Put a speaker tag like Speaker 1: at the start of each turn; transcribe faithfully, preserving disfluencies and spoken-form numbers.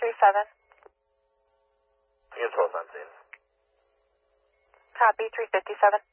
Speaker 1: three seven.
Speaker 2: Unit twelve on scene.
Speaker 1: Copy, three fifty-seven.